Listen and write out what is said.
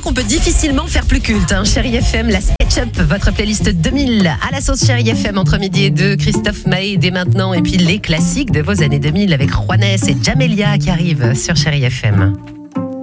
qu'on peut difficilement faire plus culte. Chérie FM, la SketchUp, votre playlist 2000 à la sauce Chérie FM entre midi et 2. Christophe Maé dès maintenant. Et puis les classiques de vos années 2000 avec Juanes et Jamelia qui arrivent sur Chérie FM.